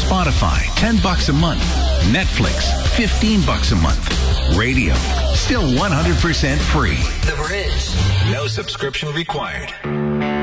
Spotify, $10 a month. Netflix, $15 a month. Radio, still 100% free. The Bridge. No subscription required.